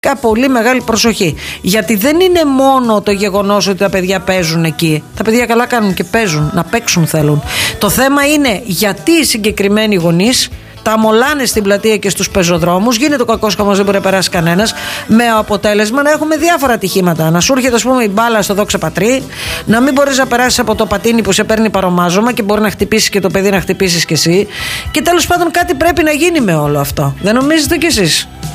Πολύ μεγάλη προσοχή. Γιατί δεν είναι μόνο το γεγονός ότι τα παιδιά παίζουν εκεί. Τα παιδιά καλά κάνουν και παίζουν, να παίξουν θέλουν. Το θέμα είναι γιατί οι συγκεκριμένοι γονείς τα μολάνε στην πλατεία και στους πεζοδρόμους. Γίνεται ο κακός χαμός, δεν μπορεί να περάσει κανένας. Με αποτέλεσμα να έχουμε διάφορα ατυχήματα. Να σου έρχεται, ας πούμε, η μπάλα στο δόξα πατρί, να μην μπορείς να περάσεις από το πατίνι που σε παίρνει παρομάζωμα και μπορεί να χτυπήσεις και το παιδί, να χτυπήσεις και εσύ. Και τέλος πάντων κάτι πρέπει να γίνει με όλο αυτό. Δεν νομίζετε κι εσείς?